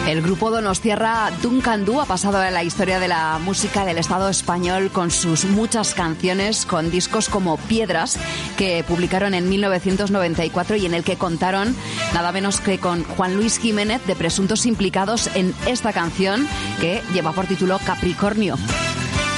El grupo donostiarra Duncan Du ha pasado a la historia de la música del Estado español con sus muchas canciones, con discos como Piedras, que publicaron en 1994 y en el que contaron nada menos que con Juan Luis Jiménez, de presuntos implicados en esta canción que lleva por título Capricornio.